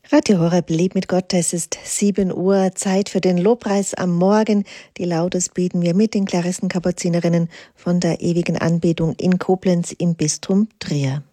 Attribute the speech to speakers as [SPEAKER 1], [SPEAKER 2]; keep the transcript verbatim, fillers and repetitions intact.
[SPEAKER 1] Radio Horeb lebt mit Gott. Es ist sieben Uhr, Zeit für den Lobpreis am Morgen. Die Laudes bieten wir mit den Klarissenkapuzinerinnen von der ewigen Anbetung in Koblenz im Bistum Trier.